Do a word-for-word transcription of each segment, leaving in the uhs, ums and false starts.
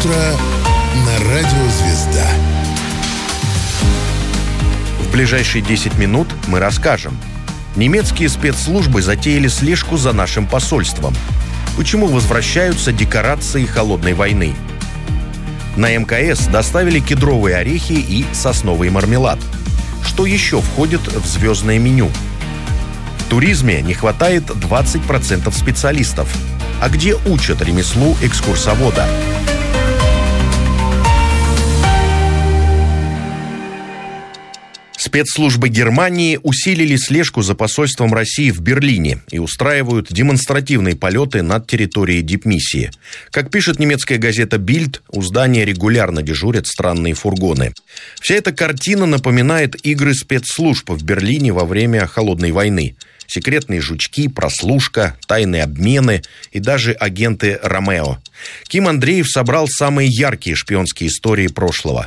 утро на радио «Звезда». В ближайшие десять минут мы расскажем. Немецкие спецслужбы затеяли слежку за нашим посольством. Почему возвращаются декорации холодной войны? На эм ка эс доставили кедровые орехи и сосновый мармелад. Что еще входит в звездное меню? В туризме не хватает двадцать процентов специалистов. А где учат ремеслу экскурсовода? Спецслужбы Германии усилили слежку за посольством России в Берлине и устраивают демонстративные полеты над территорией дипмиссии. Как пишет немецкая газета «Бильд», у здания регулярно дежурят странные фургоны. Вся эта картина напоминает игры спецслужб в Берлине во время Холодной войны. Секретные жучки, прослушка, тайные обмены и даже агенты Ромео. Ким Андреев собрал самые яркие шпионские истории прошлого.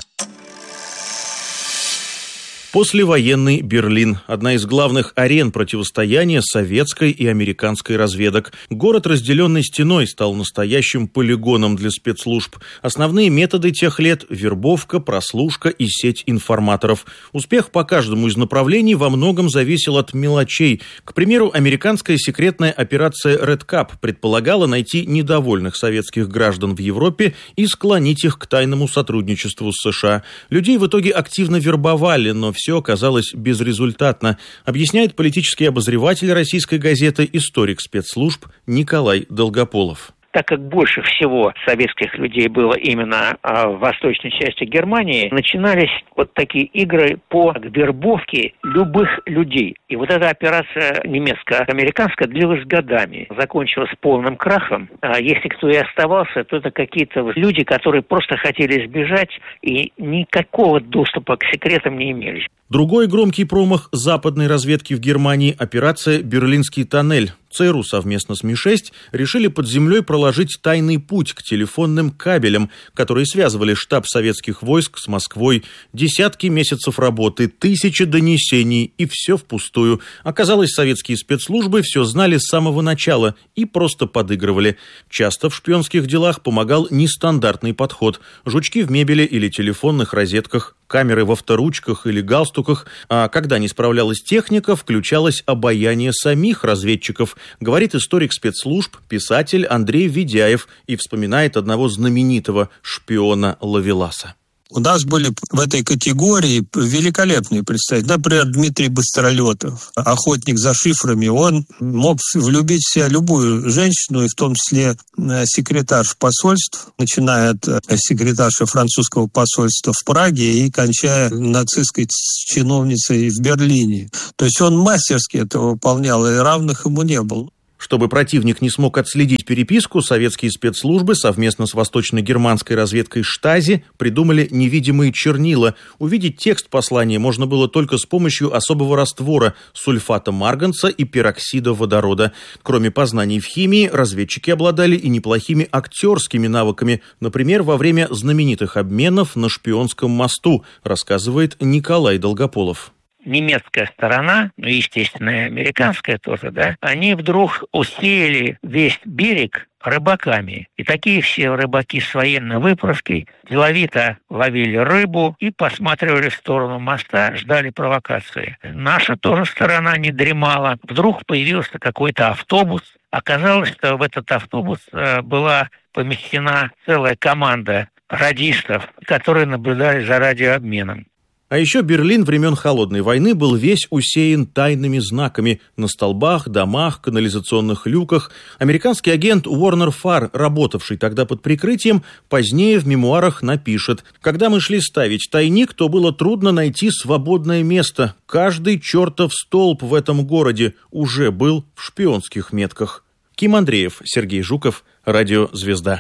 Послевоенный Берлин – одна из главных арен противостояния советской и американской разведок. Город, разделенный стеной, стал настоящим полигоном для спецслужб. Основные методы тех лет – вербовка, прослушка и сеть информаторов. Успех по каждому из направлений во многом зависел от мелочей. К примеру, американская секретная операция Red Cap предполагала найти недовольных советских граждан в Европе и склонить их к тайному сотрудничеству с США. Людей в итоге активно вербовали, но все оказалось безрезультатно, объясняет политический обозреватель российской газеты, историк спецслужб Николай Долгополов. Так как больше всего советских людей было именно а, в восточной части Германии, начинались вот такие игры по вербовке любых людей. И вот эта операция немецко-американская длилась годами, закончилась полным крахом. А если кто и оставался, то это какие-то люди, которые просто хотели сбежать и никакого доступа к секретам не имели. Другой громкий промах западной разведки в Германии – операция «Берлинский тоннель». ЦРУ совместно с Ми шесть решили под землей проложить тайный путь к телефонным кабелям, которые связывали штаб советских войск с Москвой. Десятки месяцев работы, тысячи донесений, и все впустую. Оказалось, советские спецслужбы все знали с самого начала и просто подыгрывали. Часто в шпионских делах помогал нестандартный подход. Жучки в мебели или телефонных розетках, камеры в авторучках или галстуках. А когда не справлялась техника, включалось обаяние самих разведчиков, говорит историк спецслужб, писатель Андрей Ведяев, и вспоминает одного знаменитого шпиона Ловеласа. У нас были в этой категории великолепные представители. Например, Дмитрий Быстролетов, охотник за шифрами. Он мог влюбить в себя любую женщину, и в том числе секретарш посольств, начиная от секретарши французского посольства в Праге и кончая нацистской чиновницей в Берлине. То есть он мастерски это выполнял, и равных ему не было. Чтобы противник не смог отследить переписку, советские спецслужбы совместно с восточно-германской разведкой Штази придумали невидимые чернила. Увидеть текст послания можно было только с помощью особого раствора сульфата марганца и пероксида водорода. Кроме познаний в химии, разведчики обладали и неплохими актерскими навыками, например, во время знаменитых обменов на Шпионском мосту, рассказывает Николай Долгополов. Немецкая сторона, ну, естественно, и американская тоже, да, они вдруг усеяли весь берег рыбаками. И такие все рыбаки с военной выправкой деловито ловили рыбу и посматривали в сторону моста, ждали провокации. Наша тоже сторона не дремала. Вдруг появился какой-то автобус. Оказалось, что в этот автобус э, была помещена целая команда радистов, которые наблюдали за радиообменом. А еще Берлин времен Холодной войны был весь усеян тайными знаками на столбах, домах, канализационных люках. Американский агент Уорнер Фарр, работавший тогда под прикрытием, позднее в мемуарах напишет: «Когда мы шли ставить тайник, то было трудно найти свободное место. Каждый чертов столб в этом городе уже был в шпионских метках». Ким Андреев, Сергей Жуков, Радио «Звезда».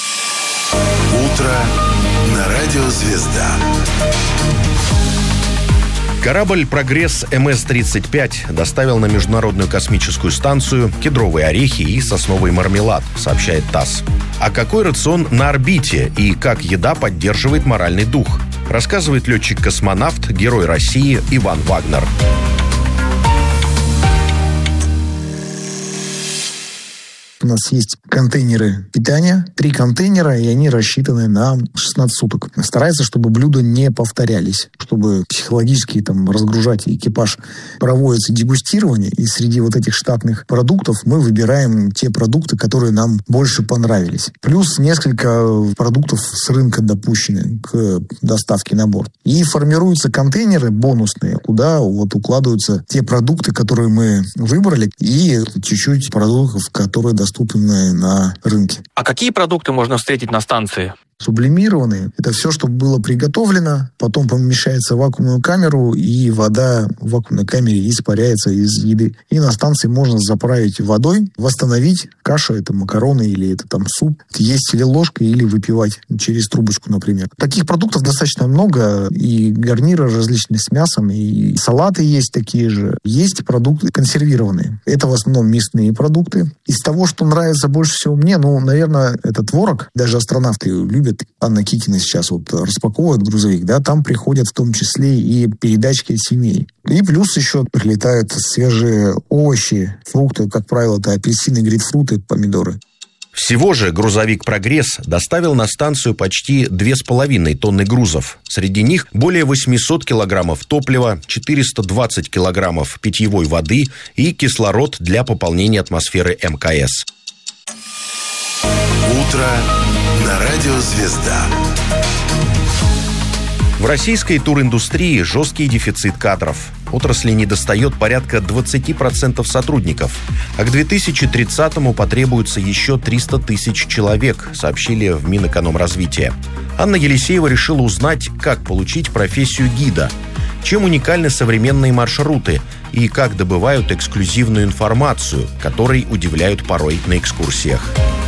Утро на Радио «Звезда». Корабль «Прогресс эм эс тридцать пять» доставил на Международную космическую станцию кедровые орехи и сосновый мармелад, сообщает ТАСС. А какой рацион на орбите и как еда поддерживает моральный дух, рассказывает летчик-космонавт, герой России Иван Вагнер. у нас есть контейнеры питания, три контейнера, и они рассчитаны на шестнадцать суток. Старается, чтобы блюда не повторялись, чтобы психологически там разгружать экипаж. Проводится дегустирование, и среди вот этих штатных продуктов мы выбираем те продукты, которые нам больше понравились. Плюс несколько продуктов с рынка допущены к доставке на борт. И формируются контейнеры бонусные, куда вот укладываются те продукты, которые мы выбрали, и чуть-чуть продуктов, которые доступны на рынке. А какие продукты можно встретить на станции? Сублимированные. Это все, что было приготовлено, потом помещается в вакуумную камеру, и вода в вакуумной камере испаряется из еды. И на станции можно заправить водой, восстановить кашу, это макароны или это там суп, есть или ложкой, или выпивать через трубочку, например. Таких продуктов достаточно много, и гарниры различные с мясом, и салаты есть такие же. Есть продукты консервированные. Это в основном мясные продукты. Из того, что нравится больше всего мне, ну, наверное, это творог. Даже астронавты любят. Анна Кикина сейчас вот распаковывает грузовик, да, там приходят в том числе и передачки от семей. И плюс еще прилетают свежие овощи, фрукты, как правило, это апельсины, грейпфруты, помидоры. Всего же грузовик «Прогресс» доставил на станцию почти две с половиной тонны грузов. Среди них более восемьсот килограммов топлива, четыреста двадцать килограммов питьевой воды и кислород для пополнения атмосферы эм ка эс. Утро на радио «Звезда». В российской туриндустрии жесткий дефицит кадров. Отрасли недостает порядка двадцать процентов сотрудников. А к две тысячи тридцатому потребуется еще триста тысяч человек, сообщили в Минэкономразвития. Анна Елисеева решила узнать, как получить профессию гида, чем уникальны современные маршруты и как добывают эксклюзивную информацию, которой удивляют порой на экскурсиях.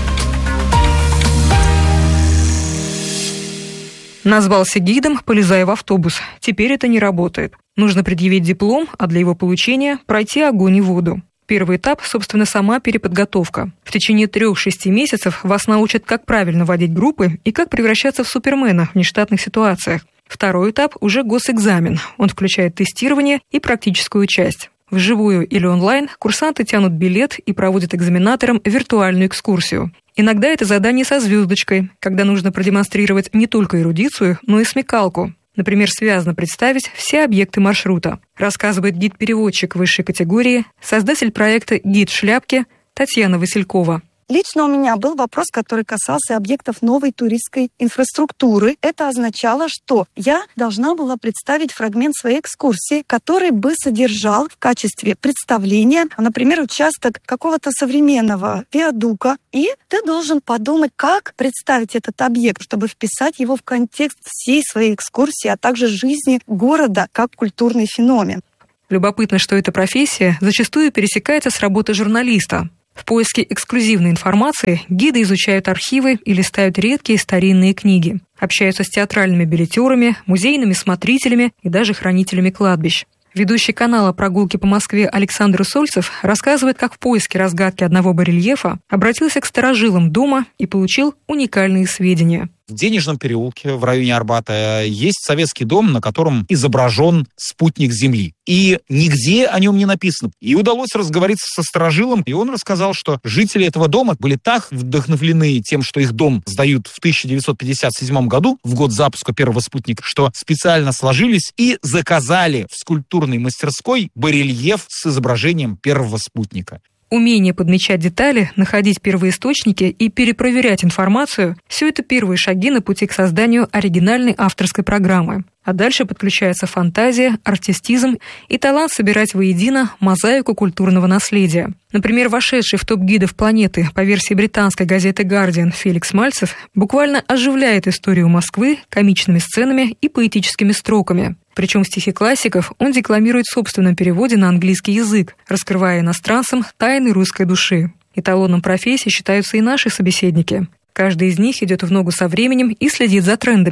Назвался гидом, полезая в автобус. Теперь это не работает. Нужно предъявить диплом, а для его получения пройти огонь и воду. Первый этап, собственно, сама переподготовка. В течение трех-шести месяцев вас научат, как правильно водить группы и как превращаться в супермена в нештатных ситуациях. Второй этап – уже госэкзамен. Он включает тестирование и практическую часть. Вживую или онлайн курсанты тянут билет и проводят экзаменаторам виртуальную экскурсию. Иногда это задание со звездочкой, когда нужно продемонстрировать не только эрудицию, но и смекалку. Например, связно представить все объекты маршрута, рассказывает гид-переводчик высшей категории, создатель проекта «Гид шляпки» Татьяна Василькова. Лично у меня был вопрос, который касался объектов новой туристской инфраструктуры. Это означало, что я должна была представить фрагмент своей экскурсии, который бы содержал в качестве представления, например, участок какого-то современного виадука. И ты должен подумать, как представить этот объект, чтобы вписать его в контекст всей своей экскурсии, а также жизни города как культурный феномен. Любопытно, что эта профессия зачастую пересекается с работой журналиста. В поиске эксклюзивной информации гиды изучают архивы и листают редкие старинные книги. Общаются с театральными билетерами, музейными смотрителями и даже хранителями кладбищ. Ведущий канала «Прогулки по Москве» Александр Сольцев рассказывает, как в поиске разгадки одного барельефа обратился к старожилам дома и получил уникальные сведения. В Денежном переулке в районе Арбата есть советский дом, на котором изображен спутник Земли. И нигде о нем не написано. И удалось разговориться со старожилом, и он рассказал, что жители этого дома были так вдохновлены тем, что их дом сдают в тысяча девятьсот пятьдесят седьмом году, в год запуска первого спутника, что специально сложились и заказали в скульптурной мастерской барельеф с изображением первого спутника. Умение подмечать детали, находить первоисточники и перепроверять информацию – все это первые шаги на пути к созданию оригинальной авторской программы. А дальше подключается фантазия, артистизм и талант собирать воедино мозаику культурного наследия. Например, вошедший в топ гидов планеты по версии британской газеты «Гардиан» Феликс Мальцев буквально оживляет историю Москвы комичными сценами и поэтическими строками. Причем стихи классиков он декламирует в собственном переводе на английский язык, раскрывая иностранцам тайны русской души. Эталоном профессии считаются и наши собеседники. Каждый из них идет в ногу со временем и следит за трендами.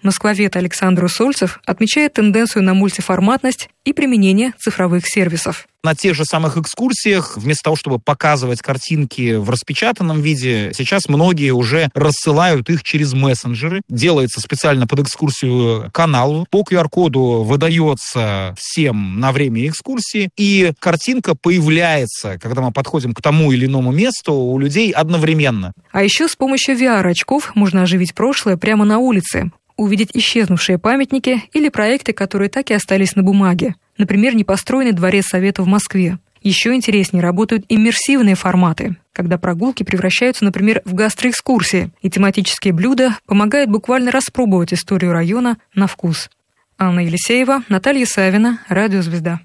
Москвовед Александр Усольцев отмечает тенденцию на мультиформатность и применение цифровых сервисов. На тех же самых экскурсиях, вместо того, чтобы показывать картинки в распечатанном виде, сейчас многие уже рассылают их через мессенджеры. Делается специально под экскурсию канал. По ку ар-коду выдается всем на время экскурсии, и картинка появляется, когда мы подходим к тому или иному месту, у людей одновременно. А еще с помощью ви ар-очков можно оживить прошлое прямо на улице, увидеть исчезнувшие памятники или проекты, которые так и остались на бумаге. Например, непостроенный дворец Совета в Москве. Еще интереснее работают иммерсивные форматы, когда прогулки превращаются, например, в гастроэкскурсии, и тематические блюда помогают буквально распробовать историю района на вкус. Анна Елисеева, Наталья Савина, Радио «Звезда».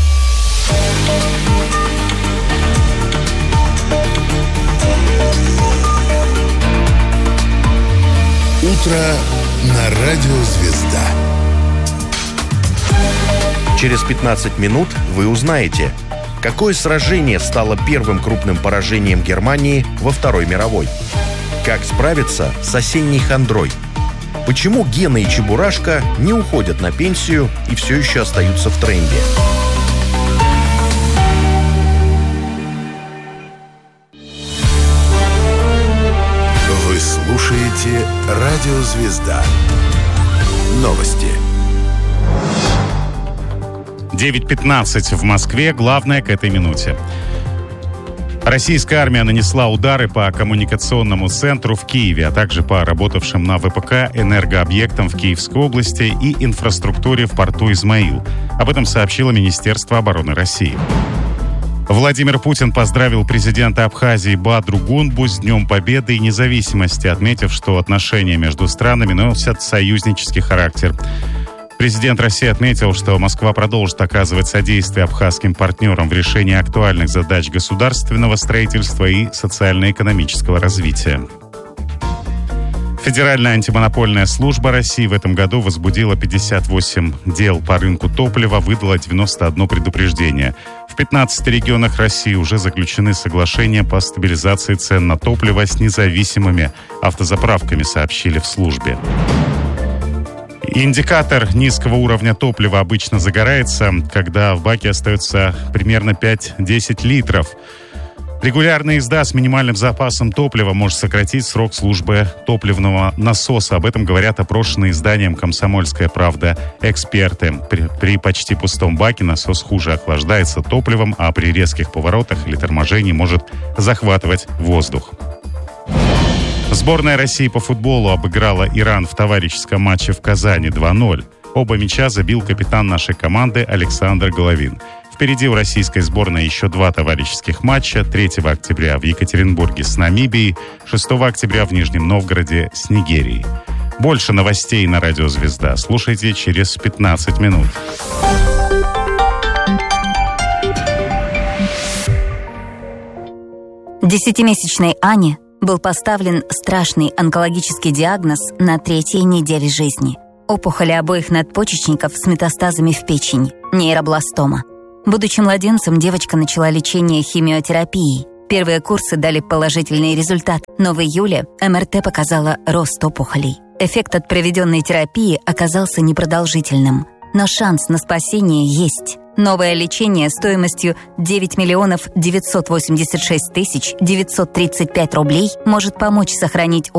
Утро на Радио «Звезда». Через пятнадцать минут вы узнаете, какое сражение стало первым крупным поражением Германии во Второй мировой, как справиться с осенней хандрой, почему Гена и Чебурашка не уходят на пенсию и все еще остаются в тренде. Вы слушаете Радио «Звезда». Новости. девять пятнадцать в Москве. Главное к этой минуте. Российская армия нанесла удары по коммуникационному центру в Киеве, а также по работавшим на вэ пэ ка энергообъектам в Киевской области и инфраструктуре в порту Измаил. Об этом сообщило Министерство обороны России. Владимир Путин поздравил президента Абхазии Бадру Гунбу с Днем Победы и независимости, отметив, что отношения между странами носят союзнический характер. Президент России отметил, что Москва продолжит оказывать содействие абхазским партнерам в решении актуальных задач государственного строительства и социально-экономического развития. Федеральная антимонопольная служба России в этом году возбудила пятьдесят восемь дел по рынку топлива, выдала девяносто одно предупреждение. В пятнадцати регионах России уже заключены соглашения по стабилизации цен на топливо с независимыми автозаправками, сообщили в службе. Индикатор низкого уровня топлива обычно загорается, когда в баке остается примерно пять-десять литров. Регулярная езда с минимальным запасом топлива может сократить срок службы топливного насоса. Об этом говорят опрошенные изданием «Комсомольская правда» эксперты. При, при почти пустом баке насос хуже охлаждается топливом, а при резких поворотах или торможении может захватывать воздух. Сборная России по футболу обыграла Иран в товарищеском матче в Казани два ноль. Оба мяча забил капитан нашей команды Александр Головин. Впереди у российской сборной еще два товарищеских матча. третьего октября в Екатеринбурге с Намибией, шестого октября в Нижнем Новгороде с Нигерией. Больше новостей на Радио «Звезда» слушайте через пятнадцать минут. Десятимесячной Ане был поставлен страшный онкологический диагноз на третьей неделе жизни. Опухоли обоих надпочечников с метастазами в печени, нейробластома. Будучи младенцем, девочка начала лечение химиотерапией. Первые курсы дали положительный результат, но в июле эм эр тэ показала рост опухолей. Эффект от проведенной терапии оказался непродолжительным, но шанс на спасение есть. Новое лечение стоимостью девять миллионов девятьсот восемьдесят шесть тысяч девятьсот тридцать пять рублей может помочь сохранить